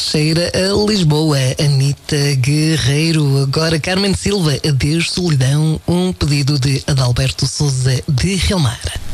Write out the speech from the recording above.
cheira a Lisboa. Anitta Guerreiro. Agora Carmen Silva, Adeus Solidão. Um pedido de Adalberto Souza de Rio Mar.